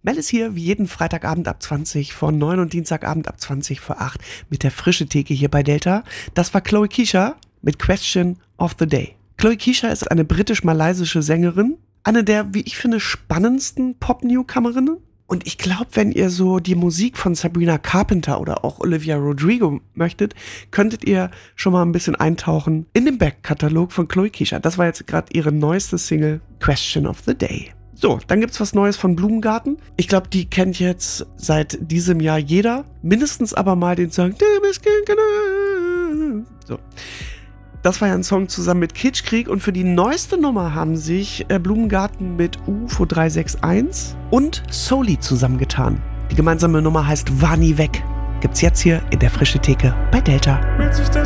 Mel ist hier wie jeden Freitagabend ab 20 vor 9 und Dienstagabend ab 20 vor 8 mit der frischen Theke hier bei Delta. Das war Chloe Keysha mit Question of the Day. Chloe Keysha ist eine britisch-malaysische Sängerin, eine der, wie ich finde, spannendsten Pop-Newcomerinnen. Und ich glaube, wenn ihr so die Musik von Sabrina Carpenter oder auch Olivia Rodrigo möchtet, könntet ihr schon mal ein bisschen eintauchen in den Backkatalog von Chloe Keysha. Das war jetzt gerade ihre neueste Single, Question of the Day. So, dann gibt's was Neues von Blumengarten. Ich glaube, die kennt jetzt seit diesem Jahr jeder. Mindestens aber mal den Song. So. Das war ja ein Song zusammen mit Kitschkrieg und für die neueste Nummer haben sich Blumengarten mit UFO 361 und Soli zusammengetan. Die gemeinsame Nummer heißt War nie weg. Gibt's jetzt hier in der frischen Theke bei Delta.